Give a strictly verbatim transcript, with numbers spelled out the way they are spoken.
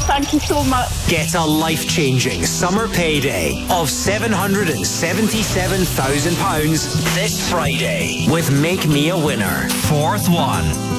thank you so much. Get a life-changing summer payday of seven hundred seventy-seven thousand pounds this Friday with Make Me a Winner. Fourth one.